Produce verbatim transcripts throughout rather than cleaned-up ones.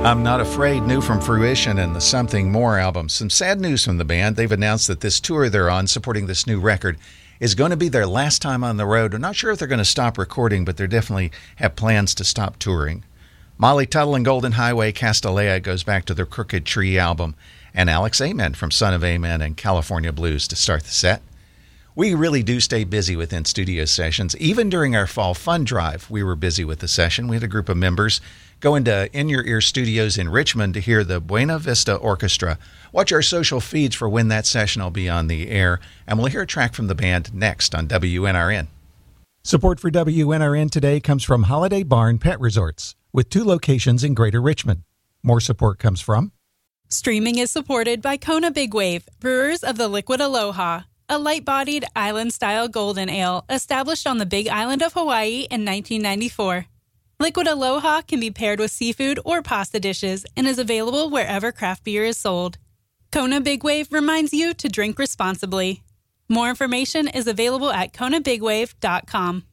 I'm Not Afraid, new from Fruition and the Something More album. Some sad news from the band. They've announced that this tour they're on, supporting this new record, is going to be their last time on the road. I'm not sure if they're going to stop recording, but they definitely have plans to stop touring. Molly Tuttle and Golden Highway Castalia goes back to their Crooked Tree album, and Alex Amen from Son of Amen and California Blues to start the set. We really do stay busy with in-studio sessions. Even during our Fall Fun Drive, we were busy with the session. We had a group of members go into In Your Ear Studios in Richmond to hear the Buena Vista Orchestra. Watch our social feeds for when that session will be on the air, and we'll hear a track from the band next on W N R N. Support for W N R N today comes from Holiday Barn Pet Resorts, with two locations in Greater Richmond. More support comes from... Streaming is supported by Kona Big Wave, brewers of the Liquid Aloha, a light-bodied island-style golden ale established on the Big Island of Hawaii in nineteen ninety-four. Liquid Aloha can be paired with seafood or pasta dishes and is available wherever craft beer is sold. Kona Big Wave reminds you to drink responsibly. More information is available at kona big wave dot com.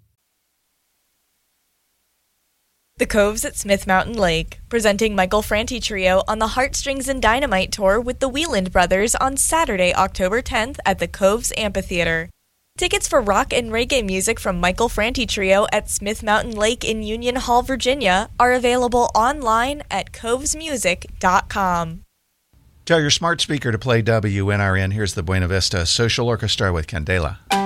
The Coves at Smith Mountain Lake, presenting Michael Franti Trio on the Heartstrings and Dynamite Tour with the Wieland Brothers on Saturday, October tenth at the Coves Amphitheater. Tickets for rock and reggae music from Michael Franti Trio at Smith Mountain Lake in Union Hall, Virginia are available online at coves music dot com. Tell your smart speaker to play W N R N. Here's the Buena Vista Social Orchestra with Candela.